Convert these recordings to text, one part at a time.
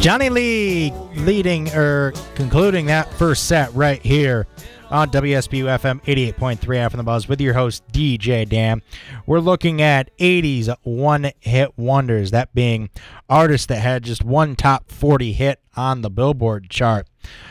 Johnny Lee concluding that first set right here on WSBU FM 88.3 After the Buzz with your host DJ Dan. We're looking at 80s one-hit wonders, that being artists that had just one top 40 hit on the Billboard chart.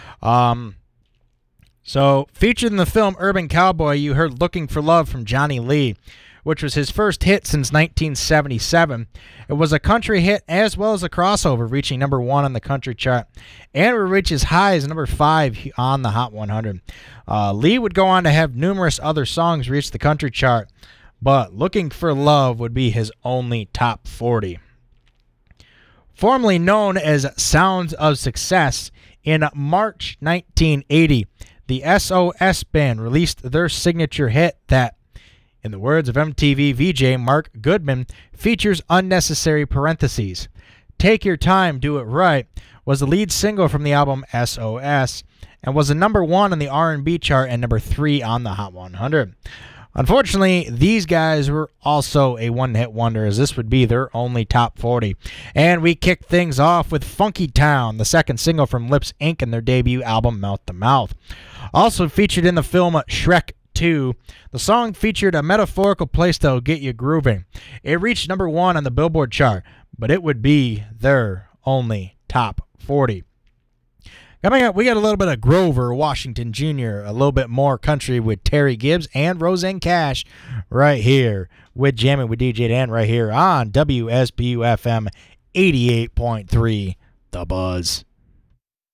So featured in the film Urban Cowboy, you heard Looking for Love from Johnny Lee, which was his first hit since 1977. It was a country hit as well as a crossover, reaching number 1 on the country chart, and would reach as high as number 5 on the Hot 100. Lee would go on to have numerous other songs reach the country chart, but Looking for Love would be his only top 40. Formerly known as Sounds of Success, in March 1980, the SOS Band released their signature hit that, in the words of MTV VJ Mark Goodman, features unnecessary parentheses. Take Your Time, Do It Right was the lead single from the album SOS and was a number 1 on the R&B chart and number 3 on the Hot 100. Unfortunately, these guys were also a one-hit wonder, as this would be their only top 40. And we kicked things off with Funky Town, the second single from Lips Inc. and their debut album Mouth to Mouth. Also featured in the film Shrek 2, the song featured a metaphorical place that'll get you grooving. It reached number 1 on the Billboard chart, but it would be their only top 40. Coming up, we got a little bit of Grover Washington Jr., a little bit more country with Terry Gibbs and Roseanne Cash right here with Jammin' with DJ Dan right here on WSBU FM 88.3 The Buzz.